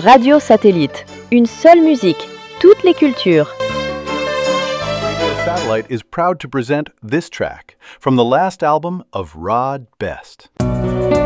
Radio Satellite, une seule musique, toutes les cultures. Radio Satellite is proud to present this track from the last album of Rod Best.